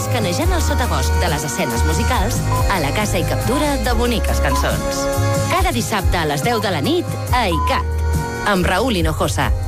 escanejant el sotabosc de les escenes musicals a la caça i captura de boniques cançons. Cada dissabte a les 10 de la nit a ICAT, amb Raúl Hinojosa.